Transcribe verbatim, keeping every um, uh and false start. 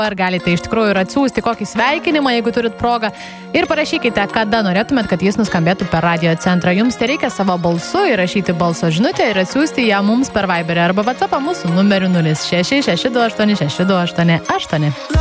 ar galite iš tikrųjų ir atsiųsti kokį sveikinimą, jeigu turit progą. Ir parašykite, kada norėtumėt, kad jis nuskambėtų per Radio Centrą. Jums tai reikia savo balsu įrašyti balso žinutę ir atsiųsti ją mums per Viberį arba WhatsAppą mūsų numeriu nulis šeši šeši du aštuoni šeši du aštuoni aštuoni.